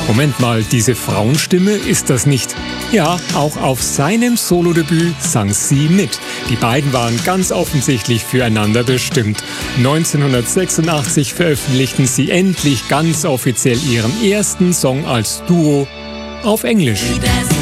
Moment mal, diese Frauenstimme, ist das nicht? Ja, auch auf seinem Solodebüt sang sie mit. Die beiden waren ganz offensichtlich füreinander bestimmt. 1986 veröffentlichten sie endlich ganz offiziell ihren ersten Song als Duo auf Englisch.